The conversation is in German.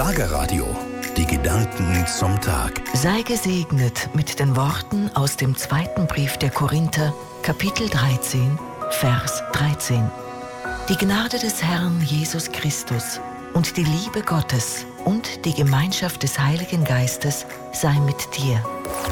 Schlagerradio. Die Gedanken zum Tag. Sei gesegnet mit den Worten aus dem zweiten Brief der Korinther, Kapitel 13, Vers 13. Die Gnade des Herrn Jesus Christus und die Liebe Gottes und die Gemeinschaft des Heiligen Geistes sei mit dir.